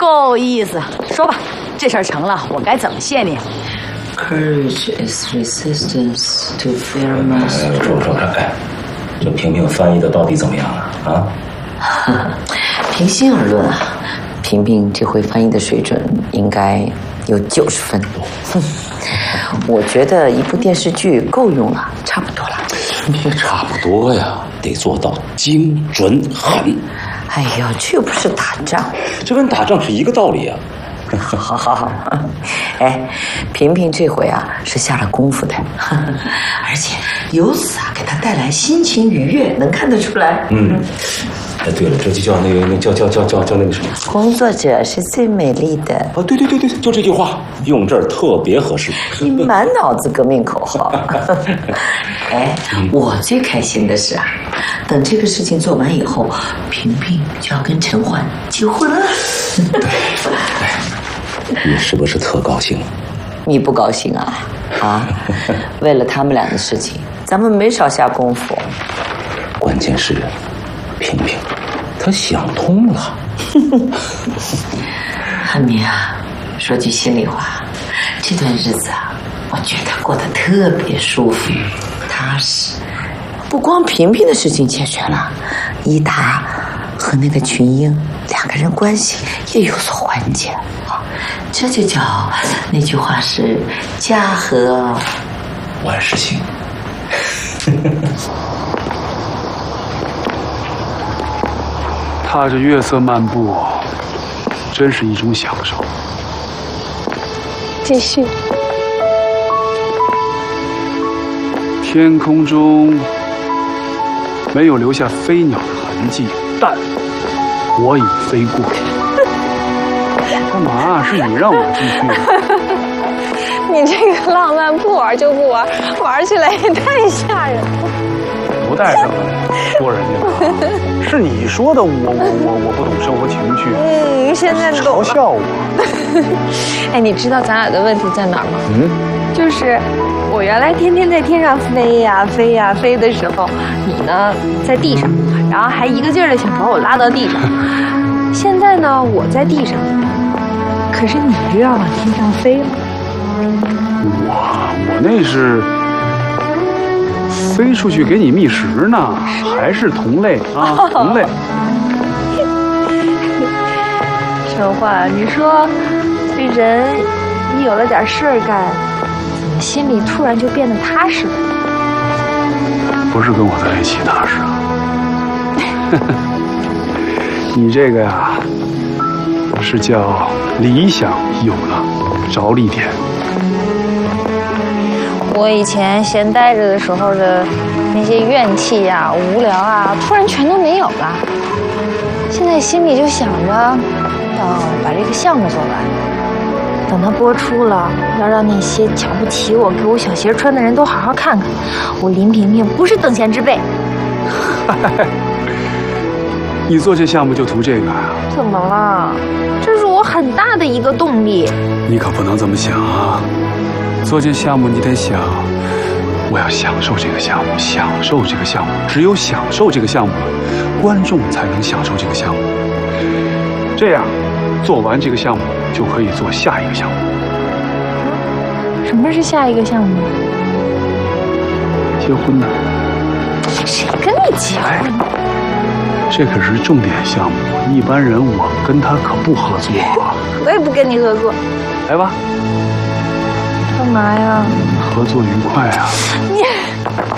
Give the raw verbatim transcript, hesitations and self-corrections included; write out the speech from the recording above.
够意思。说吧，这事儿成了，我该怎么谢你 ？Courage is resistance to fear mastery。 说说看，哎，这萍萍翻译的到底怎么样了啊？ 平心而论啊，萍萍这回翻译的水准应该有九十分。我觉得一部电视剧够用了，差不多了。 别差不多呀，得做到精准狠。 哎呀，这又不是打仗， 这跟打仗是一个道理啊。 好好好好，哎，萍萍这回啊是下了功夫的，而且由此啊给她带来心情愉悦，能看得出来。 嗯，哎，对了，这就叫那个那叫叫叫叫叫那个什么？ 工作者是最美丽的。 哦，对对对对，就这句话用这儿特别合适。 你满脑子革命口号。哎，嗯、我最开心的是啊，等这个事情做完以后，萍萍就要跟陈焕结婚了。 对，哎。你是不是特高兴？ 你不高兴啊？啊！为了他们俩的事情，咱们没少下功夫。 关键是，萍萍，她想通了。 汉民啊，说句心里话，这段日子啊，我觉得过得特别舒服、踏实。不光萍萍的事情解决了，一达和那个群英两个人关系也有所缓解啊。这就叫那句话是家和万事兴。 踏着月色漫步，真是一种享受。 继续。 天空中没有留下飞鸟的痕迹，但我已飞过。干嘛？是你让我继续的。 你这个浪漫不玩就不玩，玩起来也太吓人了。 不带上来说人家的，是你说的我我我我不懂生活情趣。 嗯，现在嘲笑我。 哎，你知道咱俩的问题在哪儿吗？ 嗯， 就是我原来天天在天上飞呀飞呀飞的时候，你呢在地上，然后还一个劲儿的想把我拉到地上。现在呢，我在地上，可是你就要往天上飞了。 我我那是飞出去给你觅食呢，还是同类啊？同类。 陈焕，你说这人一有了点事儿干，怎么心里突然就变得踏实了？ 不是跟我在一起踏实啊。你这个呀，是叫理想有了着力点。 我以前闲待着的时候的那些怨气呀、无聊啊，突然全都没有了。现在心里就想着要把这个项目做完，等它播出了，要让那些瞧不起我、给我小鞋穿的人都好好看看，我林萍萍不是等闲之辈。 你做这项目就图这个啊？ 怎么了？这是我很大的一个动力。 你可不能这么想啊！做这项目你得想，我要享受这个项目，享受这个项目，只有享受这个项目了，观众才能享受这个项目。这样，做完这个项目就可以做下一个项目。 什么是下一个项目？ 结婚呢？ 谁跟你结婚？ 哎，这可是重点项目，一般人我跟他可不合作啊。 我也不跟你合作。 来吧。 干嘛呀？ 合作愉快啊！ 你。